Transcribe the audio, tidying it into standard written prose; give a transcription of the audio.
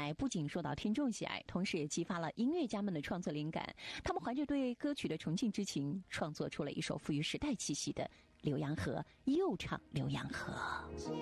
来不仅受到听众喜爱，同时也激发了音乐家们的创作灵感。他们怀着对歌曲的崇敬之情，创作出了一首富于时代气息的《浏阳河》，又唱《浏阳河》。